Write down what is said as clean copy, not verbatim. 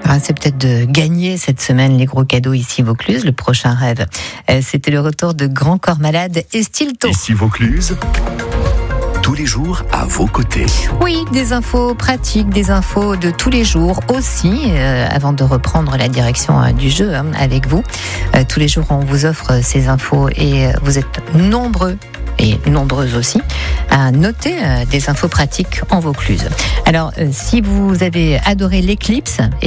C'est peut-être de gagner cette semaine les gros cadeaux ici Vaucluse. Le prochain rêve, c'était le retour de Grand Corps Malade et Stilto. Ici Vaucluse, tous les jours à vos côtés. Oui, des infos pratiques, des infos de tous les jours aussi, avant de reprendre la direction du jeu avec vous. Tous les jours, on vous offre ces infos et vous êtes nombreux et nombreuses aussi à noter des infos pratiques en Vaucluse. Alors, si vous avez adoré l'éclipse,